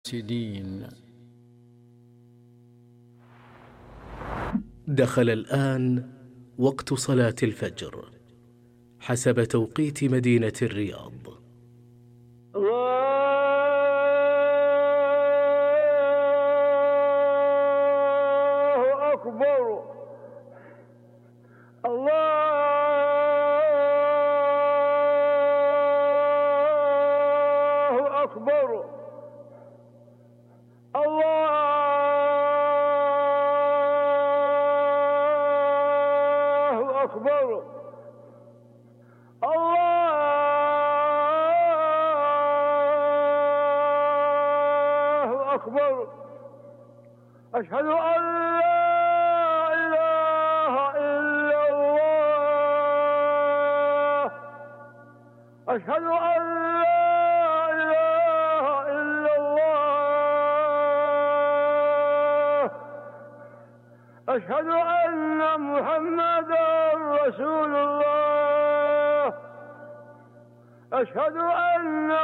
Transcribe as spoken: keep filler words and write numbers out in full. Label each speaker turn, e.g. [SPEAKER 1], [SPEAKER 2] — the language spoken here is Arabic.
[SPEAKER 1] سنين. دخل الآن وقت صلاة الفجر حسب توقيت مدينة الرياض.
[SPEAKER 2] الله أكبر. الله أكبر. الله أكبر. الله أكبر. أشهد أن لا إله إلا الله. أشهد أن لا إله إلا الله. أشهد أن محمدا رسول الله. أشهد أن